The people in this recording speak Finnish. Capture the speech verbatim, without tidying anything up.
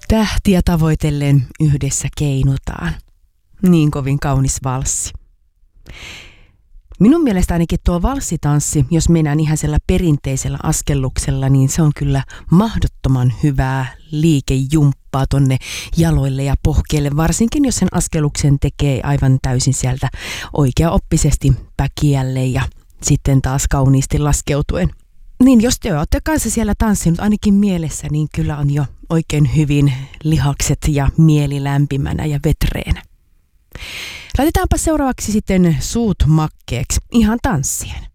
Tähtiä tavoitellen yhdessä keinutaan. Niin kovin kaunis valssi. Minun mielestä ainakin tuo valssitanssi, jos mennään ihan sillä perinteisellä askelluksella, niin se on kyllä mahdottoman hyvää liikejumppaa tonne jaloille ja pohkeille, varsinkin jos sen askelluksen tekee aivan täysin sieltä oikeaoppisesti päkiälle ja sitten taas kauniisti laskeutuen. Niin jos te olette kanssa siellä tanssinut ainakin mielessä, niin kyllä on jo oikein hyvin lihakset ja mieli lämpimänä ja vetreenä. Laitetaanpa seuraavaksi sitten suut makkeeksi ihan tanssien.